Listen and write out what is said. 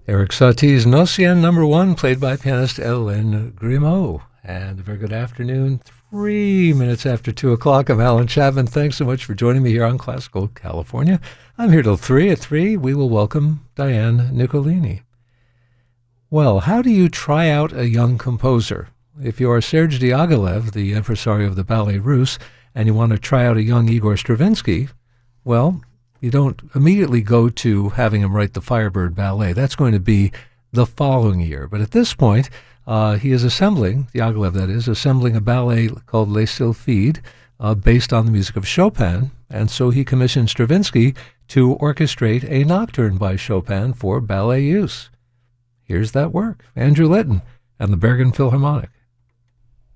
Eric Satie's Nocien number one, played by pianist Hélène Grimaud. And a very good afternoon, 3 minutes after 2 o'clock. I'm Alan Chapman. Thanks so much for joining me here on Classical California. I'm here till 3. At 3, we will welcome Diane Nicolini. Well, how do you try out a young composer? If you are Serge Diaghilev, the impresario of the Ballet Russe, and you want to try out a young Igor Stravinsky, well, you don't immediately go to having him write the Firebird Ballet. That's going to be the following year. But at this point, he is assembling, Diaghilev that is, assembling a ballet called Les Sylphides, based on the music of Chopin. And so he commissioned Stravinsky to orchestrate a nocturne by Chopin for ballet use. Here's that work. Andrew Litton and the Bergen Philharmonic.